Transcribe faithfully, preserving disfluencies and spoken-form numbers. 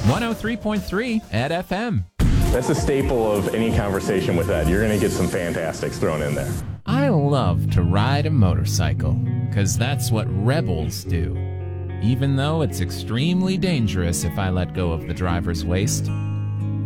one oh three point three at F M. That's a staple of any conversation with Ed. You're going to get some fantastics thrown in there. I love to ride a motorcycle, because that's what rebels do. Even though it's extremely dangerous if I let go of the driver's waist.